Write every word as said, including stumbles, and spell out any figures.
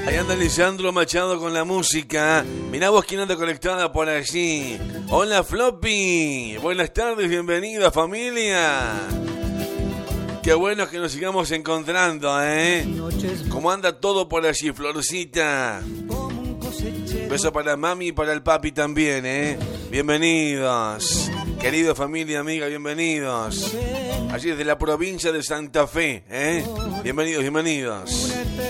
Ahí anda Lisandro Machado con la música. Mirá vos quién anda conectada por allí. Hola Floppy. Buenas tardes, bienvenida familia. Qué bueno que nos sigamos encontrando, ¿eh? ¿Cómo anda todo por allí, Florcita? Beso para mami y para el papi también, ¿eh? Bienvenidos. Querido familia, amiga, bienvenidos. Allí desde la provincia de Santa Fe, ¿eh? Bienvenidos, bienvenidos.